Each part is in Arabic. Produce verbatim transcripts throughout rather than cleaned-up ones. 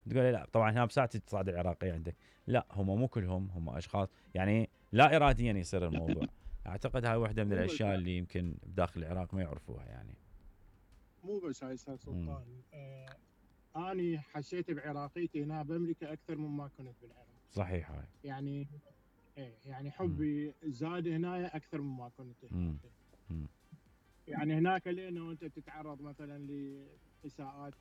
تقول لي لا طبعا هنا بساعة تصعد العراقية عندك، لا هم مو كلهم، هم اشخاص يعني لا اراديا يصير الموضوع. اعتقد هاي واحدة من مو بس الاشياء اللي يمكن بداخل العراق ما يعرفوها يعني. مو بس هاي استاذ مم. سلطان، آه اني حسيت بعراقيتي هنا بامريكا اكثر مما كنت بالعراق. صحيح هاي. يعني ايه يعني مم. حبي زاد هنا اكثر مما كنت مم. هناك. مم. يعني هناك لانه وانت تتعرض مثلا لاساءات،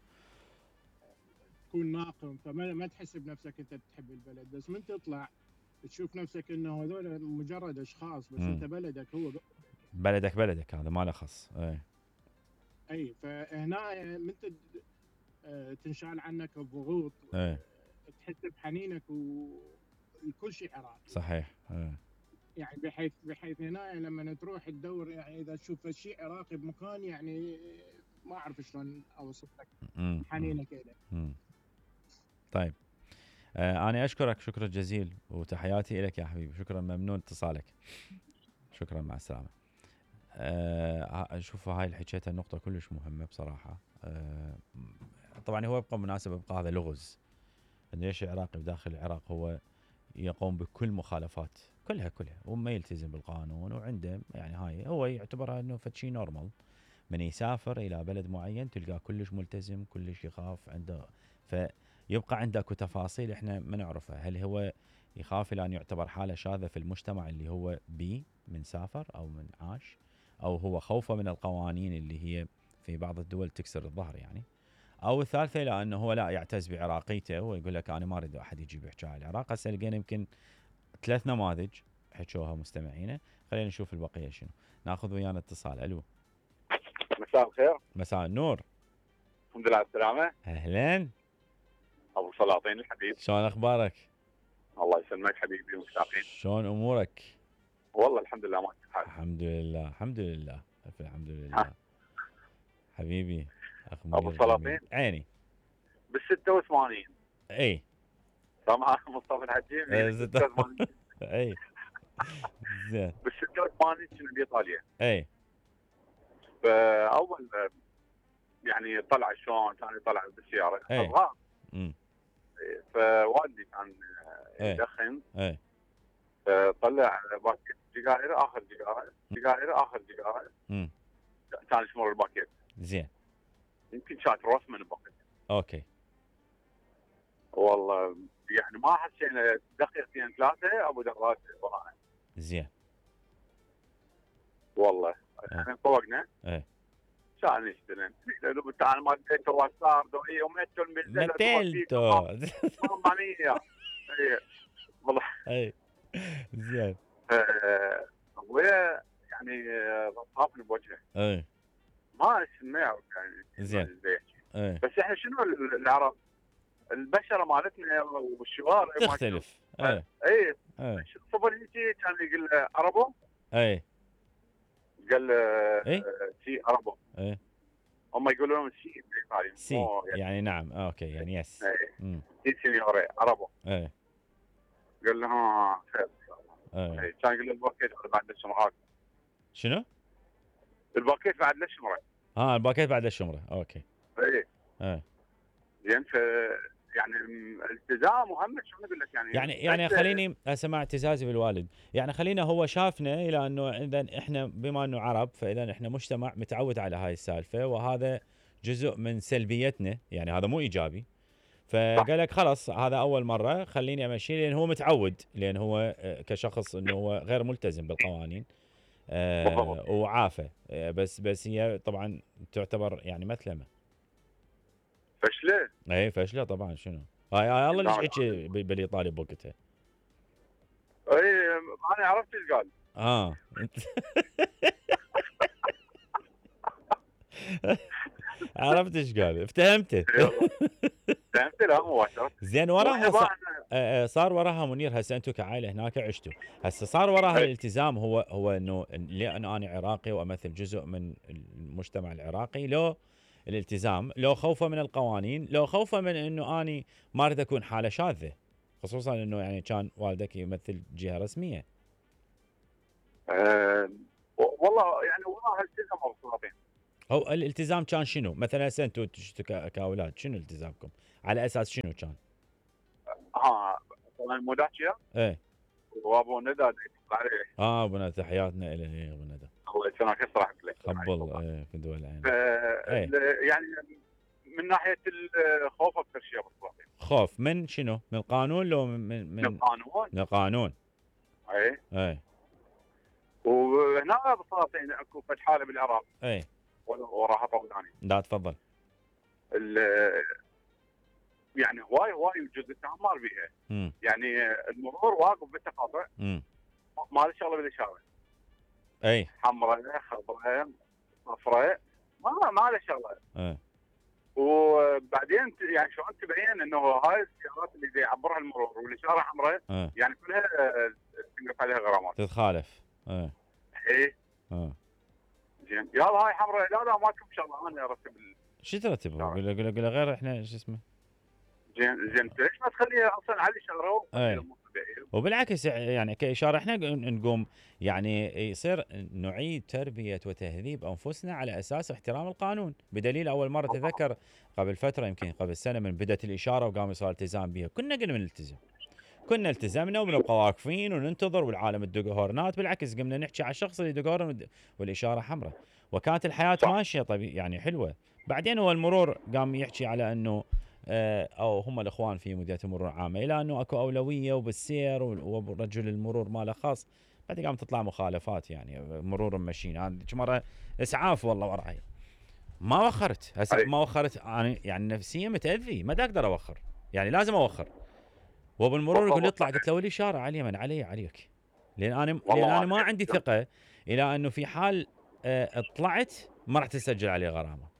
تكون ناقم، فما ما تحس بنفسك انت تحب البلد. بس من تطلع تشوف نفسك انه هذول مجرد اشخاص، بس مم. انت بلدك هو بلدك. بلدك بلدك هذا ما له خص. اي اي فهنا من تد- آه، تنشال عنك الضغوط، اي آه، تحس بحنينك وكل شيء عراقي. صحيح. اي يعني بحيث بحيث هنا لما تروح تدور، يعني اذا تشوف شيء عراقي بمكان، يعني ما اعرف شلون اوصف لك مم. مم. حنينك اليه. مم. طيب آه انا اشكرك شكرا جزيل وتحياتي لك يا حبيبي، شكرا ممنون اتصالك، شكرا مع السلامة. آه شوف هاي اللي حكيتها النقطة كلش مهمة بصراحة. آه طبعا هو يبقى مناسب، يبقى هذا لغز انه ليش العراقي بداخل العراق هو يقوم بكل مخالفات كلها كلها وما يلتزم بالقانون، وعنده يعني هاي هو يعتبرها انه فشي نورمال. من يسافر الى بلد معين تلقاه كلش ملتزم، كلش يخاف عنده، فيبقى عنده اكو تفاصيل احنا ما نعرفها. هل هو يخاف الى ان يعتبر حاله شاذه في المجتمع اللي هو بيه من سافر او من عاش، او هو خوفه من القوانين اللي هي في بعض الدول تكسر الظهر يعني، او الثالثه لانه هو لا يعتز بعراقيته ويقول لك انا ما اريد احد يجي يحكي على العراق. هسه لقينا يمكن ثلاث نماذج حكوها مستمعينا، خلينا نشوف البقيه شنو. ناخذ ويانا اتصال. الو مساء الخير. مساء النور. الحمد لله على السلامة. اهلا، أبو سلاطين الحبيب. شلون اخبارك؟ الله يسلمك حبيبي ومشتاقين. شلون امورك؟ والله الحمد لله ماشي الحال. الحمد لله الحمد لله ألف الحمد لله. حبيبي اخ أبو منير سلاطين جميل. عيني. بال ستة وثمانين اي طبعا مصطفى الحجيمي إيه، بال زت- ستة وثمانين اي زين بال ستة وثمانين كنا بايطاليا. اي فاول يعني طلع شلون كان يطلع بالسياره اي صغار. امم فوالدي كان اي يدخن، اي فطلع باكيت سيجاره، اخر سيجاره سيجاره اخر سيجاره امم كان يشمر الباكيت. زين يمكن كانت رسم من الباكيت. اوكي. والله يعني ما حسينا دقيقتين ثلاثه ابو دغات ورانا. زين والله إيه. احنا فوقنا ايه كان يشترين لو بتاع ما ديت وصار دوي ومتل من متلتو مامانيا. اي والله. اي زين آه، ابويا يعني خافني بوجهه، اي ما ما يعرف يعني زين. زي ايه بس احنا شنو العرب البشره مالتنا والشوارع ما شنو. تختلف. ايه اي ايه صبر يجي كان يقول له عربو، ايه قال له ايه سي عربو. ايه هم يقولون لهم سي بايطالي سي مو يعني نعم اوكي يعني يس. ايه امم سي سينيوري عربو. ايه قال له ها خير ان شاء الله. ايه إيه، كان يقول له الباكيت بعد الشمرات، شنو؟ الباكيت بعد الشمرة. اه الباكيت بعد الشمره اوكي. ايه ايه زين. ف يعني الالتزام مهم. شو اقول لك يعني يعني يعني بس- خليني اسمع اعتزازي بالوالد، يعني خلينا هو شافنا الى انه اذا احنا بما انه عرب فاذا احنا مجتمع متعود على هاي السالفه، وهذا جزء من سلبيتنا يعني هذا مو ايجابي. فقال لك خلاص هذا اول مره خليني امشي، لان هو متعود، لان هو آه، كشخص انه هو غير ملتزم بالقوانين بالضبط. آه وعافى آه بس بس هي طبعا تعتبر يعني مثلمه. فشله. اي فاشله طبعا. شنو هاي هاي الله ليش نعم. حكي ب- بالايطالي بوقتها. اي انا عرفت ايش قال. اه عرفت ايش قال افتهمته. يلا فهمت. لا مباشره. زين وراها وإحنا صار, بعد- آه، آه، صار وراها منير. هسه انتم كعائله هناك عشتوا، هسه صار وراها إيه. الالتزام هو هو انه لانه انا عراقي وامثل جزء من المجتمع العراقي، لو الالتزام، لو خوفه من القوانين، لو خوفه من انه اني ما اريد اكون حاله شاذه، خصوصا انه يعني كان والدك يمثل جهه رسميه. آه، والله يعني وراها التزم ابو سلاطين. هو الالتزام كان شنو مثلا؟ هسه انتم ك- كاولاد شنو التزامكم؟ على اساس شنو كان؟ ها طبعا مو داكيه ايه وابو ندى يطلع عليه. اه ابو ندى تحياتنا له. ايه ابو ندى الله يسلمك هسه راح اقول لك. خبل ايه في دول العين. ف- إيه. ال- يعني من ناحيه الخوف اكثر شيء ابو صلاح. خوف من شنو؟ من القانون لو من من, من من القانون. من القانون. اي ايه وهنا ابو صلاح يعني اكو فد حاله بالعراق ايه وراها طول ثاني. لا تفضل. ال- يعني هواي هواي جزء التعمار بيها. امم يعني المرور واقف بالتقاطع امم ما له شغله بالاشاره. اي حمراء خضراء صفراء ما ما له شغله. ايه وبعدين ت- يعني شلون تبين انه هاي السيارات اللي يعبرها المرور والاشاره حمراء ايه يعني كلها آه، تنقف عليها غرامات. تتخالف. ايه ايه ايه زين يلا هاي حمراء لا لا ماكو شغله انا ارتب ال- شو ترتب؟ قول له قول له قول له غير احنا شو اسمه. زين زين أنت ليش ما تخليها اصلا على الاشاره إيه. وبالعكس يعني كإشارة احنا نقوم يعني يصير نعيد تربية وتهذيب أنفسنا على أساس احترام القانون. بدليل أول مرة تذكر قبل فترة يمكن قبل سنة من بدأت الإشارة وقام يصير التزام بها، كنا قلنا نلتزم، كنا التزمنا وبنبقى واقفين وننتظر والعالم تدق هورنات. بالعكس قمنا نحكي على الشخص اللي يدق هورن والإشارة حمراء وكانت الحياة صح. ماشية طبيعي يعني حلوة. بعدين هو المرور قام يحكي على أنه آه، او هم الاخوان في مديريه المرور العامه الى انه اكو اولويه وبالسير ورجل المرور ماله خاص. بعدين قام تطلع مخالفات يعني مرور ماشيين. انا مره اسعاف والله وراي ما وخرت هسه ما وخرت انا يعني نفسيا متاذي ما اقدر اوخر يعني لازم اوخر. وابو المرور يقول لي اطلع، قلت له الاشاره على اليمن علي عليك لان انا لان انا ما عندي ثقه الى انه في حال آه، طلعت ما راح تسجل علي غرامه.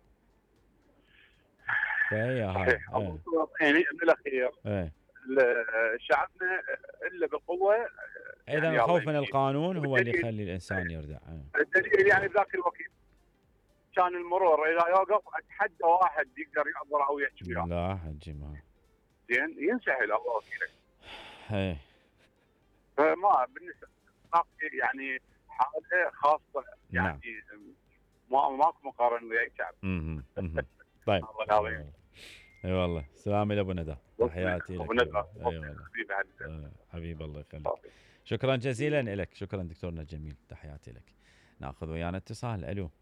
فهي هاي ايه. يعني بالاخير ايه شعبنا الا بقوه. اذا يعني الخوف يلا من القانون هو اللي والدليل- يخلي الانسان يردع. ايه. الدليل يعني بذاك الوقت كان المرور اذا يوقف اتحدى واحد يقدر يعبر او يحكي وياه. لا حجي ما زين ينسحل الله وكيلك. ايه فما بالنسبه لي يعني حاله خاصه يعني ما ماكو مقارنه ويا اي شعب. امم أمم. طيب الله العظيم. اي والله سلام الى ابو ندى تحياتي لك. ابو ندى اي والله حبيبي هذا. آه، حبيب الله يخليك. شكرا جزيلا لك. شكرا دكتورنا الجميل تحياتي لك. ناخذ ويانا اتصال. الو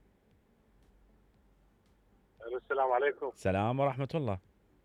السلام عليكم. السلام ورحمه الله.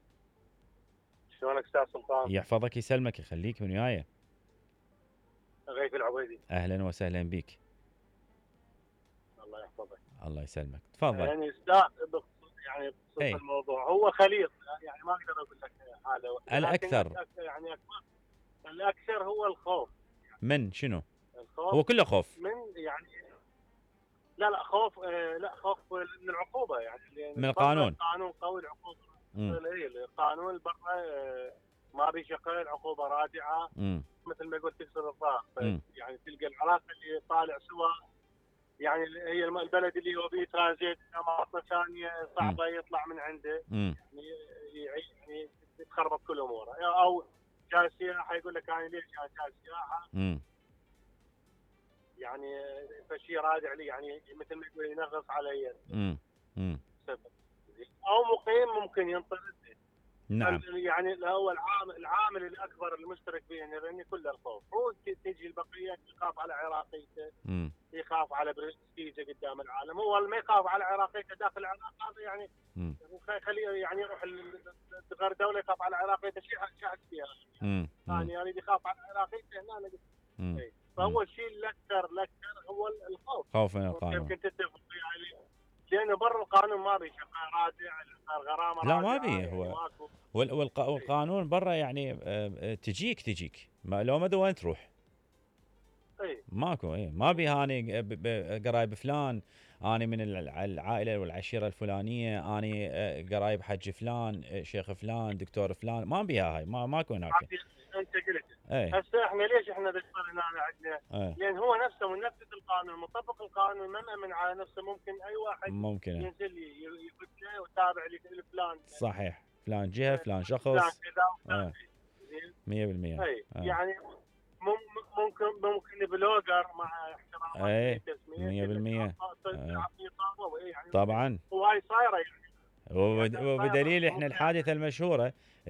شلونك استاذ سلطان؟ يحفظك يسلمك يخليك من وياي. غيث العبيدي. اهلا وسهلا بك. الله يحفظك. الله يسلمك تفضل. يعني استاذ يعني بخصوص أي. الموضوع هو خليط يعني ما اقدر اقول لك حاله. الأكثر. لكن يعني أكبر الاكثر هو الخوف. من شنو؟ الخوف هو كله خوف. من يعني لا لا خوف آه لا خوف من العقوبه يعني من القانون. القانون قوي العقوبه. مم. إيه، القانون برا آه، ما بيشغل عقوبه رادعه امم مثل ما قلت تكسر الظهر. مم. يعني تلقى العلاقه اللي طالع سوا يعني هي الم- البلد اللي هو بيه ترانزيت مناطق ثانيه صعبه يطلع من عنده امم يعني يعيش يعني تتخربط كل اموره او جاي سياحه يقول لك انا ليش انا جاي سياحه امم يعني فشي رادع لي يعني مثل ما يقول ينغص علي امم امم سبب او مقيم ممكن ينطرد. نعم. يعني هو العامل العامل الاكبر المشترك بين الرني كله الخوف. هو ت- تجي البقيه يخاف على عراقيته امم يخاف على برستيجه قدام العالم. هو ما يخاف على عراقيته داخل العراق هذا يعني امم خليه يعني يروح ال- غير دوله يخاف على عراقيته شيء شاهد فيها. امم يعني يريد يخاف على عراقيته هنا أنا قلت امم إيه. فهو الشيء الاكثر الاكثر هو الخوف. خوف من القانون. يمكن تتفق عليه لانه برا القانون ما بيشغل رادع الغرامه لا ما رادعة، بيه يعني هو. ماكو. وال- والق- والقانون برا يعني آه، آه، تجيك تجيك ما لو ما ادري وين تروح. اي ماكو ايه ما بي هاني ب- ب- قرايب فلان اني من الع- العائله والعشيره الفلانيه اني آه، قرايب حج فلان آه، شيخ فلان دكتور فلان ما بيها هاي ما ماكو هناك. انت قلت ايه هسه احنا ليش احنا دكتور هنا عندنا؟ ايه لان هو نفسه منفذ القانون مطبق القانون ما مأمن على نفسه. ممكن اي واحد ممكن إيه. ينزل يفتنا ويتابع لفلان صحيح فلان جهه فلان فلان شخص كذا وفلان آه. زين؟ مية بالمية. اي آه. يعني مم- ممكن ممكن بلوجر مع احترام إيه، مية بالمية. آه. يعني طبعا وهاي صايره يعني وبدليل احنا الحادثه المشهوره